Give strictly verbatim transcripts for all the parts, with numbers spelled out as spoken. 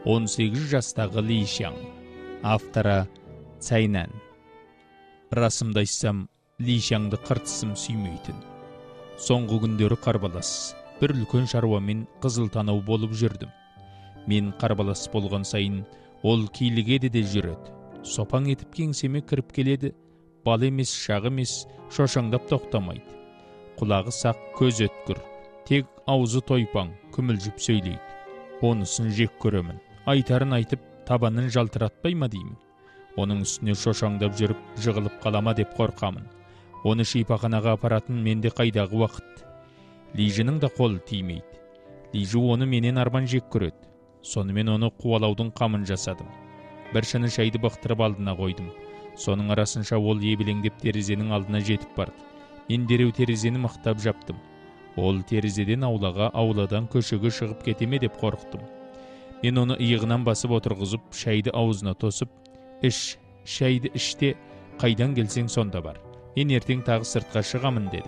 он сегіз жастағы Ли Шяң. Авторы Цайнан. Расымды айтсам, Ли Шяңды қыртысым сүймейтін. Соңғы күндері қарбалас, бір үлкен шаруамен қызыл танау болып жүрдім. Мен қарбалас болған сайын, ол килігеді де жүреді. Сопаң етіп кеңсеме кіріп келеді, бал емес, шақ емес, шошаңдап тоқтамайды. Құлағы сақ, көз өткір, тек аузы тойпаң, күмілжіп сөйлейді. Онысын жек көремін. Айтарын айтып, табанын жалтыратпай ма деймін. Оның үстіне шошаңдап жүріп, жығылып қалама деп қорқамын. Оны шипаханаға апаратын менде қайдағы уақыт. Лижінің да қолы тимейді. Лижі оны менен арман жек көреді. Сонымен оны қуалаудың қамын жасадым. Бір шыны шайды бақтырып алдына қойдым. Соның арасынша ол ебелеңдеп терезенің алдына жетіп барды. Мен дереу терезені мықтап жаптым. Ол терезеден аулаға, ауладан көшеге шығып кетеме деп қорықтым. Мен оны иығынан басып отырғызып, шайды аузына тосып, «Іш, шайды іште, қайдан келсең сонда бар. Мен ертең тағы сыртқа шығамын» дедім.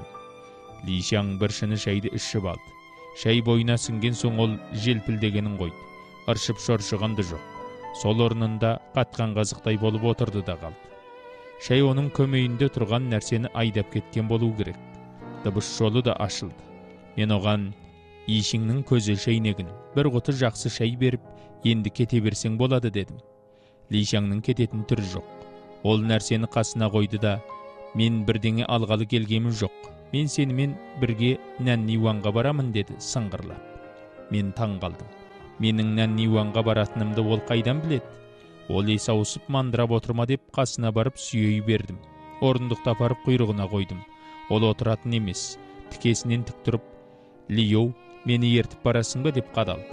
Ли Шяң бір шыны шайды ішіп алды. Шай бойына сіңген соң ол желпілдегенін қойды. Ыршып шоршығанды жоқ. Сол орнында қатқан қазықтай болып отырды да қалды. Шай оның көмейінде тұрған нәрсені айдап кеткен болу керек. Дыбыс жолы да ашылды. Мен оған «Ишіңнің көзі шайнегін, бір құты жақсы шай беріп, енді кете берсең болады» дедім. Ли Шяңның кететін түрі жоқ. Ол нәрсені қасына қойды да, «Мен бірдеңе алғалы келгемін жоқ. Мен сенімен бірге Нәнниванға барамын» деді сыңғырлап. Мен таң қалдым. Менің Нәнниванға баратынымды ол қайдан біледі? Ол ес ауысып мандырап отырма деп қасына барып сүйей бердім. Орындықты апарып құйрығына қойдым. Ол отыратын емес. Тікесінен тік тұрып, «Лиоу, мені ертіп барасың ба?» деп қадалды.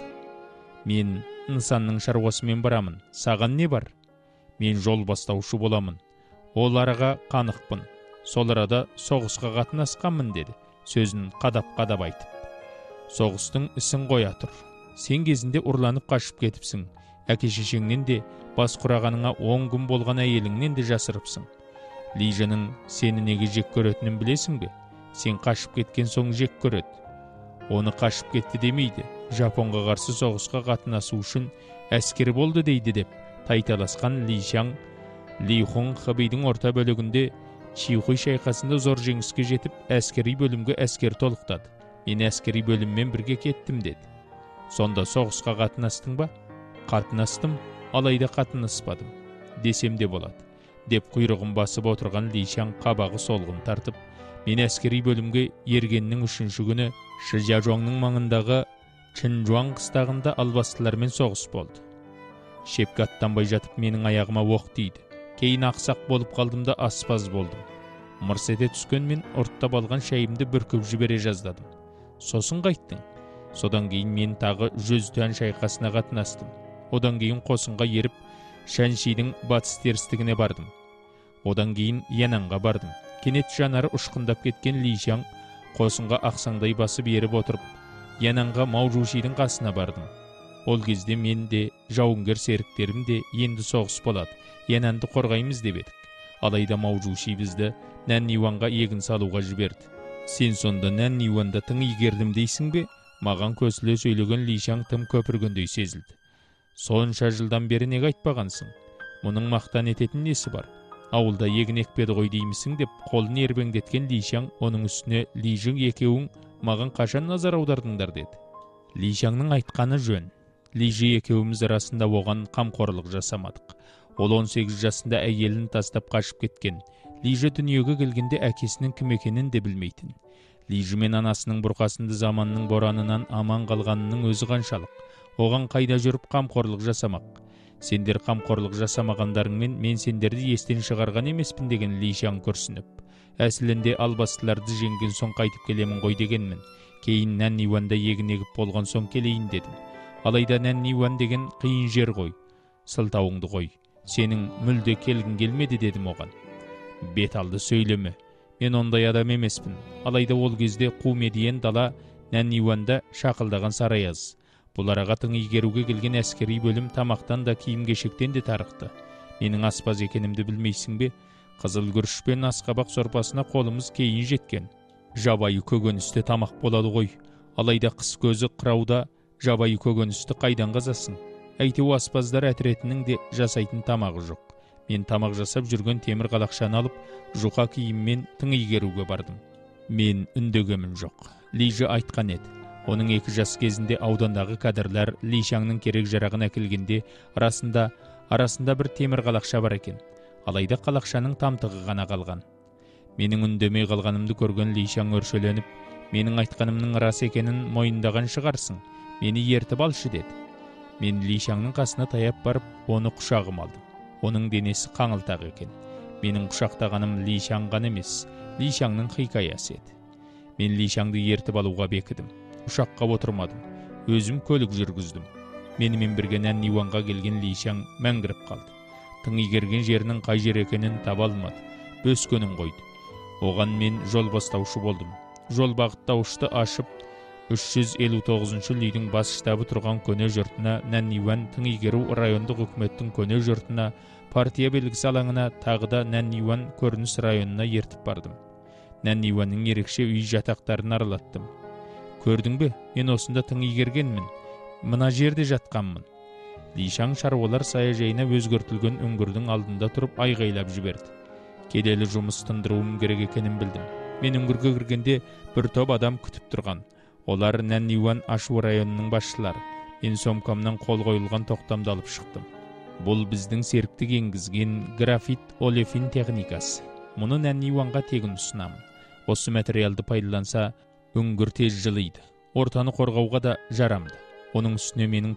Мен нысанның шаруасымен барамын. Саған не бар? Мен жол бастаушы боламын. Ол араға қанықпын. Сол арада соғысқа қатынасқанмын деді, сөзін қадап-қадап айтып. Соғыстың ісін қоя тұр. Сен кезінде ұрланып қашып кетіпсің. Әке-шешеңнен де, бас құрағаныңа он күн болған әйеліңнен де жасырыпсың. Лижінің сені неге жек көретінін білесің бе? Сен қашып кеткен соң жек көреді. Оны қашып кетті демейді. Жапонға қарсы соғысқа қатынасу үшін әскері болды дейді деп тайталасқан Ли Шяң, Ли Хун Хабидің орта бөлігінде Чихуй шайқасында зор жеңіске жетіп, әскери бөлімге әскер толықтады. Мен әскери бөліммен бірге кеттім деді. Сонда соғысқа қатынастың ба? Қатынастым, алайда қатынаспадым десем де болады, деп құйрығын басып отырған Ли Шяң қабағы солғын тартып, мен әскери бөлімге ергеннің үшінші күні Шижажуаңның маңындағы Чинжуаң қыстағында албастылармен соғыс болды. Шепке аттанбай жатып менің аяғыма оқ тиді. Кейін ақсақ болып қалдым да аспаз болдым. Мырс ете түскен мен ұрттап алған шайымды бүркіп жібере жаздадым. Сосын қайттың. Содан кейін мен тағы жүз тән шайқасына қатынастым. Одан кейін қосынға еріп Шаншидің батыс терістігіне бардым. Одан кейін Янанға бардым. Кенет жанары ұшқындап кеткен Ли Шяң қосынға ақсаңдай басып еріп отырып, Янанға Маужушидің қасына бардым. Ол кезде мен де, жауынгер серіктерім де енді соғыс болады. Янанды қорғаймыз деп едік. Алайда Маужуши бізді Нәнниванға егін салуға жіберді. Сен сонда Нәнниванда тың игердім дейсің бе? Маған көсіле сөйлеген Ли Шяң тым көпіргендей сезілді. Сонша жылдан бері неге айтпағансың? Мұның мақтан ететін несі бар? Ауылда егін екпеді ғой деймісің деп қолын ербеңдеткен Ли Шяң оның үстіне Ли Жың екеуің маған қашан назар аудардыңдар деді. Ли Шяңның айтқаны жөн. Ли Жы екеуіміз арасында оған қамқорлық жасамадық. Ол он сегіз жасында әйелін тастап қашып кеткен. Ли Жы дүниеге келгенде әкесінің кім екенін де білмейтін. Ли Жы мен анасының бұрқасынды заманның боранынан аман қалғанының өзі қаншалық. Оған қайда жүріп қамқорлық жасамақ. Сендер қамқорлық жасамағандарыңмен мен сендерді естен шығарған емеспін деген Ли Шяң күрсініп. Әсілінде албастыларды жеңген соң қайтып келемін ғой дегенмін. Кейін Нәнниванда егін егіп болған соң келейін дедім. Алайда Нәнниван деген қиын жер ғой. Сылтауыңды қой. Сенің мүлде келгін келмеді дедім оған. Бет алды сөйлеме. Мен ондай адам емеспін. Алайда ол кезде қу медиен дала Нәнниванда шақылдаған сараяз. Бұл араға тың игеруге келген әскери бөлім тамақтан да киім-кешектен де тарықты. Менің аспаз екенімді білмейсің бе? Қызыл күріш пен асқабақ сорпасына қолымыз кейін жеткен. Жабайы көкөністе тамақ болады ғой. Алайда қыс көзі қырауда жабайы көкөністі қайдан қазасың? Әйтеу аспаздар әтіретінің де жасайтын тамағы жоқ. Мен тамақ жасап жүрген темір қалақшаны алып, жұқа киіммен тың игеруге бардым. Мен үндегемін жоқ. Лижі айтқан еді. Оның екі жас кезінде аудандағы кадрлар Лишаңның керек жарағын әкелгенде арасында арасында бір темір қалақша бар екен. Алайда қалақшаның тамтығы ғана қалған. Менің үндемей қалғанымды көрген Лишаң өршеленіп, менің айтқанымның рас екенін мойындаған шығарсың. Мені ертіп алшы деді. Мен Лишаңның қасына таяп барып, оны құшағым алдым. Оның денесі қаңылтақ екен. Менің құшақтағаным Лишаң ғана емес, Лишаңның хикаясы еді. Мен Лишаңды ертіп алуға бекідім. Ұшаққа отырмадым. Өзім көлік жүргіздім. Менімен бірге Нәнниванға келген Лишаң мәңгіріп қалды. Тың игерген жерінің қай жер екенін таба алмады. Бөскенін қойды. Оған мен жол бастаушы болдым. Жол бағыттаушты ашып, үш жүз елу тоғызыншы лүйдің бас штабы тұрған көне жұртына, Нәнниван тың игеру райондық үкіметтің көне жұртына, партия белгісі алаңына, тағы да Нәнниван көрініс районына ертіп бардым. Нәнниванның ерекше үй жатақтарын аралаттым. Көрдің бе, мен осында тың игергенмін. Мына жерде жатқанмын. Лишаң шаруалар саяжайына өзгертілген үңгірдің алдында тұрып айғайлап жіберді. Келелі жұмыс тындыруым керек екенін білдім. Мен үңгірге кіргенде бір топ адам күтіп тұрған. Олар Нәнниван ашу районының басшылары. Мен сомкамнан қол қойылған тоқтамды алып шықтым. Бұл біздің серіктік енгізген графит олефин техникасы. Мұны Нәнниванға тегін ұсынамын. Осы материалды пайдаланса, үңгір тез жылиды. Ортаны қорғауға да жарамды. Оның үстіне менің